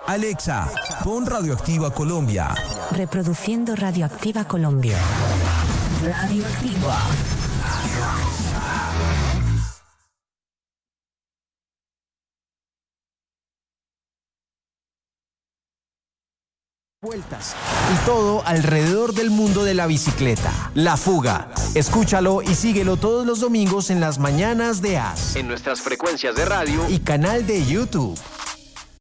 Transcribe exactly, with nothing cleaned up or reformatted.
Alexa, pon Radioactiva Colombia. Reproduciendo Radioactiva Colombia. Radioactiva. Vueltas y todo alrededor del mundo de la bicicleta. La Fuga. Escúchalo y síguelo todos los domingos en las mañanas de A S. En nuestras frecuencias de radio y canal de YouTube.